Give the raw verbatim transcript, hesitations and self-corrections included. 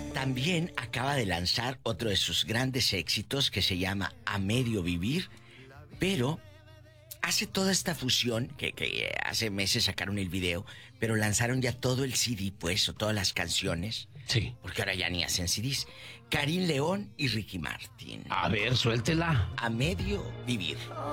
También acaba de lanzar otro de sus grandes éxitos que se llama A Medio Vivir, pero hace toda esta fusión, que, que hace meses sacaron el video, pero lanzaron ya todo el C D, pues, o todas las canciones. Sí. Porque ahora ya ni hacen C Ds. Karin León y Ricky Martin. A ver, suéltela. A Medio Vivir.